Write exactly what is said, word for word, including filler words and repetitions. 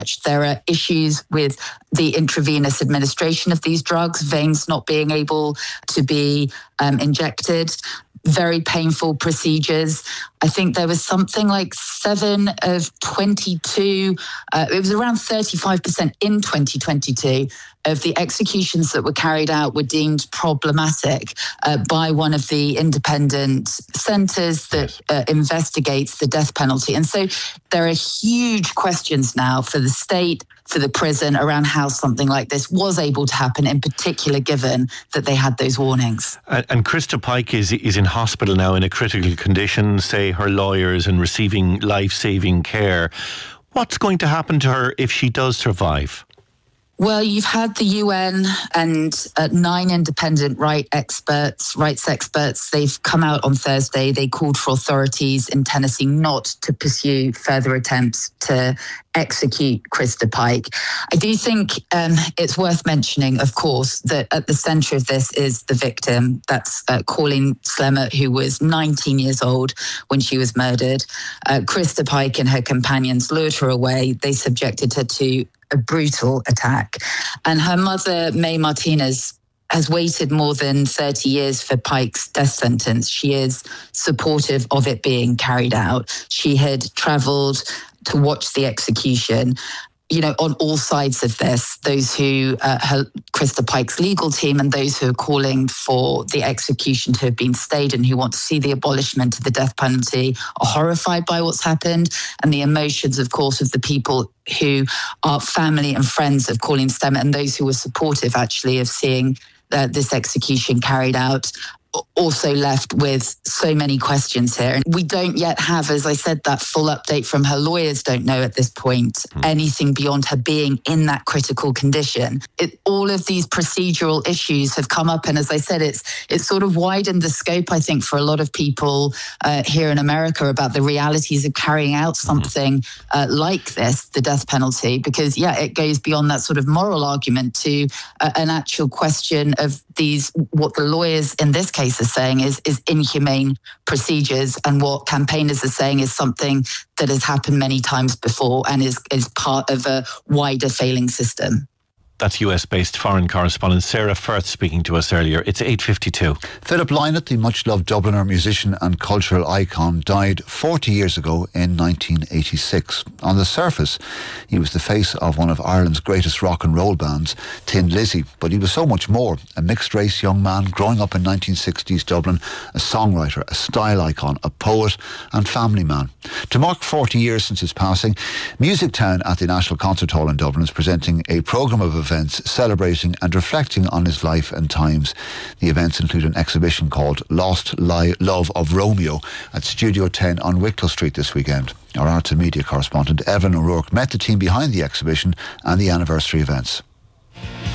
There are issues with the intravenous administration of these drugs, veins not being able to be um, injected, very painful procedures. I think there was something like seven of twenty-two, uh, it was around thirty-five percent in twenty twenty-two of the executions that were carried out were deemed problematic uh, by one of the independent centres that uh, investigates the death penalty. And so there are huge questions now for the state, for the prison, around how something like this was able to happen, in particular given that they had those warnings. And, and Krista Pike is is in hospital now in a critical condition, say her lawyers, and receiving life-saving care. What's going to happen to her if she does survive? Well, you've had the U N and uh, nine independent right experts, rights experts. They've come out on Thursday. They called for authorities in Tennessee not to pursue further attempts to execute Krista Pike. I do think um, it's worth mentioning, of course, that at the centre of this is the victim. That's uh, Colleen Slemmert, who was nineteen years old when she was murdered. Uh, Krista Pike and her companions lured her away. They subjected her to a brutal attack. And her mother, May Martinez, has waited more than thirty years for Pike's death sentence. She is supportive of it being carried out. She had travelled to watch the execution. You know, on all sides of this, those who, uh, her, Krista Pike's legal team and those who are calling for the execution to have been stayed and who want to see the abolishment of the death penalty are horrified by what's happened. And the emotions, of course, of the people who are family and friends of Colleen Slemmert and those who were supportive, actually, of seeing uh, this execution carried out, also left with so many questions here. And we don't yet have, as I said, that full update from her lawyers don't know at this point mm. anything beyond her being in that critical condition. It, all of these procedural issues have come up. And as I said, it's it's sort of widened the scope, I think, for a lot of people uh, here in America about the realities of carrying out something mm. uh, like this, the death penalty, because, yeah, it goes beyond that sort of moral argument to uh, an actual question of these, what the lawyers in this case are saying is, is inhumane procedures, and what campaigners are saying is something that has happened many times before and is, is part of a wider failing system. That's U S-based foreign correspondent Sarah Firth speaking to us earlier. It's eight fifty-two. Philip Lynott, the much-loved Dubliner musician and cultural icon, died forty years ago in nineteen eighty-six. On the surface, he was the face of one of Ireland's greatest rock and roll bands, Thin Lizzy, but he was so much more. A mixed-race young man growing up in nineteen sixties Dublin, a songwriter, a style icon, a poet and family man. To mark forty years since his passing, Music Town at the National Concert Hall in Dublin is presenting a programme of events celebrating and reflecting on his life and times. The events include an exhibition called Lost Li- Love of Romeo at Studio ten on Wicklow Street this weekend. Our arts and media correspondent Evan O'Rourke met the team behind the exhibition and the anniversary events.